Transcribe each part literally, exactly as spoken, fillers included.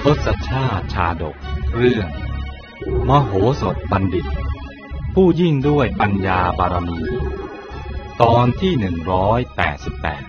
ทศชาติชาดกเรื่องมโหสถบัณฑิตผู้ยิ่งด้วยปัญญาบารมีตอนที่หนึ่งร้อยแปดสิบแปด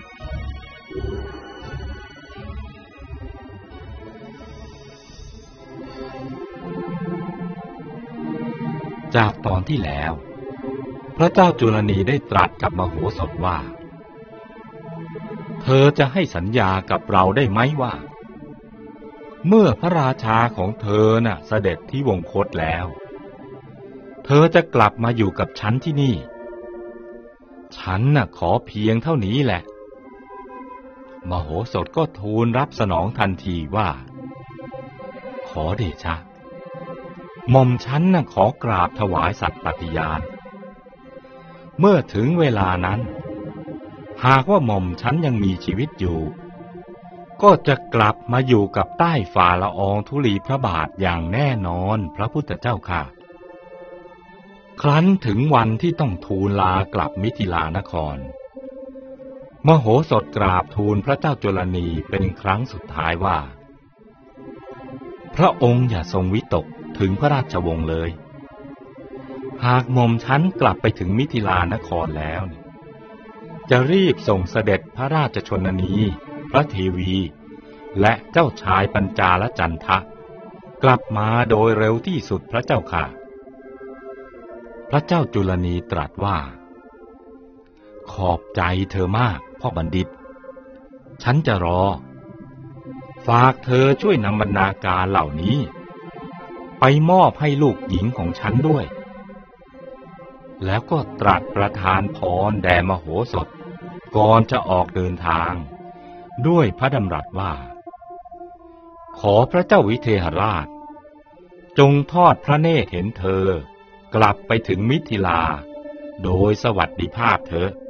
จากตอนที่แล้วพระเจ้าจุลนีได้ตรัสกับมโหสถว่าเธอจะให้สัญญากับเราได้ไหมว่าเมื่อพระราชาของเธอน่ะเสด็จที่วงคตแล้วเธอจะกลับมาอยู่กับฉันที่นี่ฉันน่ะขอเพียงเท่านี้แหละมโหสถก็ทูลรับสนองทันทีว่าขอเดชะหม่อมฉันน่ะขอกราบถวายสัตย์ปฏิญาณเมื่อถึงเวลานั้นหากว่าหม่อมฉันยังมีชีวิตอยู่ก็จะกลับมาอยู่กับใต้ฝ่าละอองธุลีพระบาทอย่างแน่นอนพระพุทธเจ้าค่ะครั้นถึงวันที่ต้องทูลลากลับมิถิลานครมโหสถกราบทูลพระเจ้าจุลนีเป็นครั้งสุดท้ายว่าพระองค์อย่าทรงวิตกถึงพระราชวงศ์เลยหากหม่อมฉันกลับไปถึงมิถิลานครแล้วจะรีบส่งเสด็จพระราชชนนีพระเทวีและเจ้าชายปัญจาลจันทะกลับมาโดยเร็วที่สุดพระเจ้าค่ะพระเจ้าจุลนีตรัสว่าขอบใจเธอมากพ่อบัณฑิตฉันจะรอฝากเธอช่วยนำบรรณาการเหล่านี้ไปมอบให้ลูกหญิงของฉันด้วยแล้วก็ตรัสประทานพรแด่มโหสถก่อนจะออกเดินทางด้วยพระดำรัสว่าขอพระเจ้าวิเทหราชจงทอดพระเนตรเห็นเธอกลับไปถึงมิถิลาโดยสวัสดิภาพเถอะ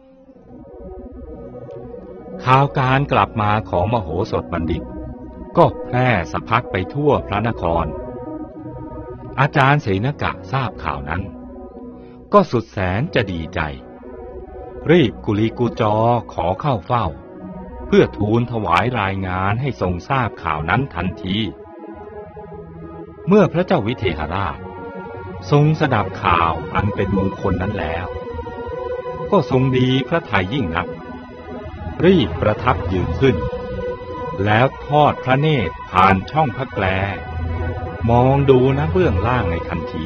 ข่าวการกลับมาของมโหสถบัณฑิตก็แพร่สะพัดไปทั่วพระนครอาจารย์เสนกะทราบข่าวนั้นก็สุดแสนจะดีใจรีบกุลีกุจอขอเข้าเฝ้าเพื่อทูลถวายรายงานให้ทรงทราบข่าวนั้นทันทีเมื่อพระเจ้าวิเทหราชทรงสดับข่าวอันเป็นมงคลนั้นแล้วก็ทรงดีพระทัยยิ่งนักรีบประทับยืนขึ้นแล้วทอดพระเนตรผ่านช่องพระแกลมองดูณเบื้องล่างในทันที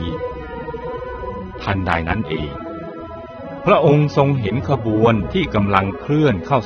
ทันใดนั้นเองพระองค์ทรงเห็นขบวนที่กำลังเคลื่อนเข้า